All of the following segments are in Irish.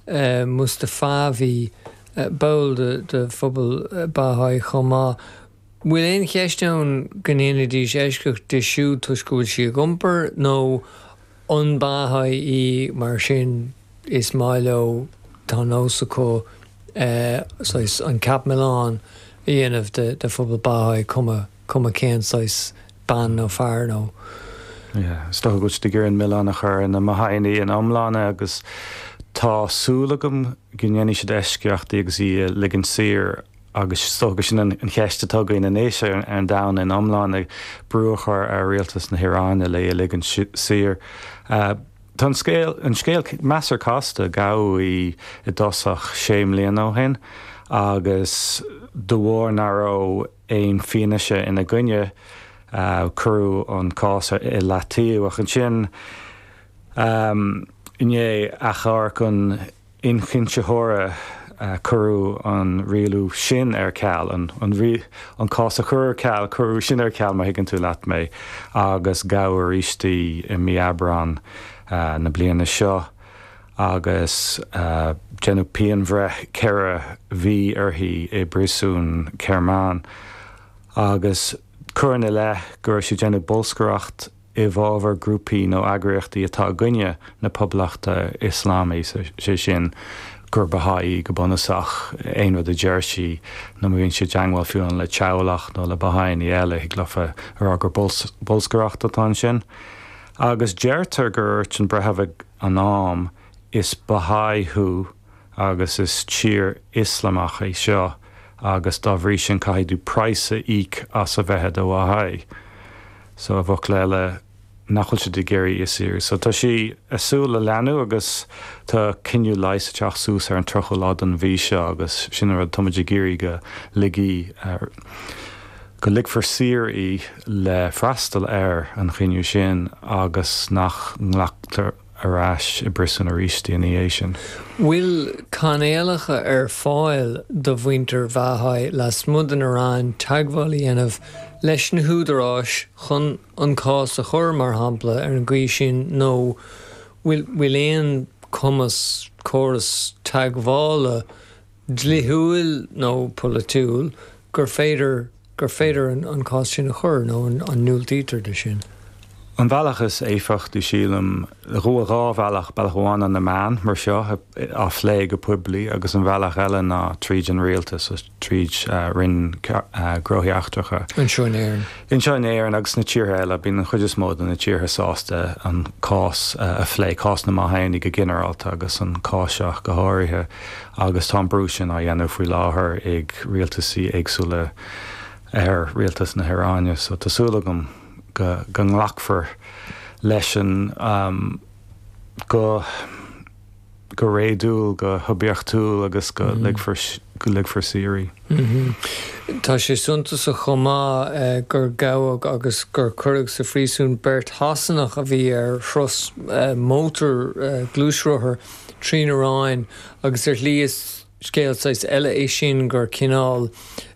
Mustafavi bail de phobal Baha'i chomá. Bhfuil éon cheistún gnéana dís éisceach de siú tuiscúil si a gumper nó an Baha'i mar sin Ismailo tá nósacó sais an Cap Milan dhéanamh de phobal Baha'i cuma cén sais ban nó fear nó. Sto go de gur an Milan a chur in na Mahaini an amlána agus tásúlagam gnéanaí sé éisceach agus í ligan sir agus stogus sin an cheiste tugaí na néise an da in amlána brúchar a rialtas na Hirána le ligan sir. Tá an scéal measar costa gaí I dosach 6 mbliain ó hin agus do bhór naró éon fianaise ina gcuine curú an cása I latíú ach an sin inné a chár chun inchinse thóra curú an rialú sin ceall an cása chur ceall curú sin ceall mar higann tú leat mé agus gabhar istí I miabran na bliana seo agus genú pean bhreith ceire bhí orthaí I brisún Cearmán agus chuirna le gur sé genú bolscaracht I bhábhar grúpaí nó agríochtaí atá gcuine na poblachta Islámaí sé sin gur Baha'i go bunasach éon rud a jersey nó bhíonn sé deanghil fiúin le teamhlach nó le Baha'i eile ag glufa ar gur bolscaracht atá sin. Agus deirtar gur tin brethebh an am is Baha'ithú agus is tír Islamach é seo agus dá bhrí sin caiidú praise íc as a bheithe do Baha'i. So a bhach leile nachholil sé de géirí is sir. So tá si asúla leanú agus tá cinniú leis teach sús ar an trocha lád an bhí seo agus sin ar tomaid géirí go ligí go ligfar sir í le freastal an chinniú sin agus nach nglaachtar arás I brisan a ríistí in éisian. Bhfuil canéalacha ar fáil do bhainter Baha'i las mudan arán teagmháil dhéanamh leis na húdaráis chun an cás a chur mar hampla ar an gcuí sin nó bhfuil éon cumas choras teagmhála dlithúil nó polatúil gur féidir an cás sin a chur nó an núiltítar de sin. An bhealach is éifeach dú sílam rua rábhealach bailháin an na man mar seo á phlé go publi agus an bhealach eile ná tríd an réaltas tríd rinn grothíachtracha. An seoinéireann. In seoinéireann agus na tíortha eile bíonn an chuidir mód na tíortha sásta an cás a phlé cás na maithainnig go ginearálta agus an cáiseach go háirithe agus tá brúsin a dhéanamh faoi láthair ag rialtasaí agsúla ar rialtas na Hiráine so tásúlagam go nglachfar leis an go réadúil go thobíochtúil agus go ligfar sírí. Tá sé suntas a chomá gur gabhadh agus gur chuirg sa phríosún Bert Hassanach a bhí ar thros mótar glúisrothair trína ráin agus ar líos scéalsáis eile é sin gur cinál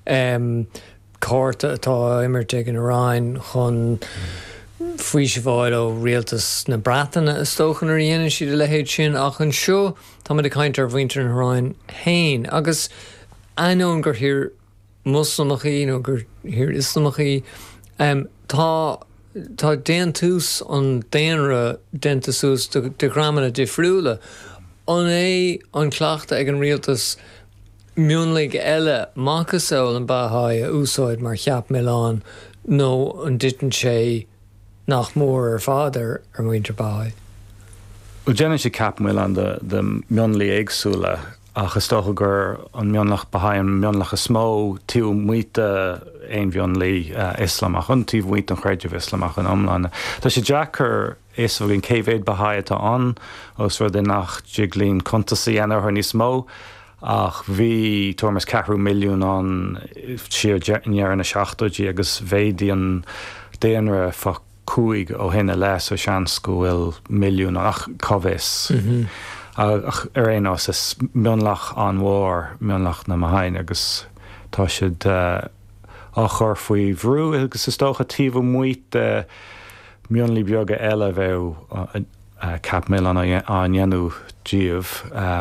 cárta atá imirt ag an ráin chun faoi se bháil ó rialtas na Breataine is tóchan ar dhéanaan siad le héad sin ach an seo tá de caintear bhaintear an ráin hain agus ainón gur thir Muslamachaí nó gur thir Islamachaí tá déan tús an déanra dentasús de gramana difriúla an é an cleachta ag an rialtas miúnlaigh eile macasáil an Baha'i a úsáid mar Cheap Milan nó an ditan sé nach mór ar fáidir ar muintear Baha'i. Well, déanann sé Cheap Milan de miúnlaí éagsúla agus tócha gur an miúnlach Baha'i an miúnlach a smó tíú muoite éon miúnlaí Islamach an tíomh muoite an chreidir Islamach an amlána. Tá sé deachar is bhfuil céhhéad Baha'i atá an os rud é nach jiglín contasaí anar chuir níos mó ach bhí tuamas 4 milliún an siar dearan na 70 agus bhéidí an déanra fa cúig ó hinna leis ó seans go bhfuil milliún ach covis. Ach ar éos is miúnlach an mhór miúnlach na Mahain agus tá siad á chur faoi bhrú agus is tócha tíomh muoite miúnlaí beaga eile bheith Cheap Milan an dhéanú díobh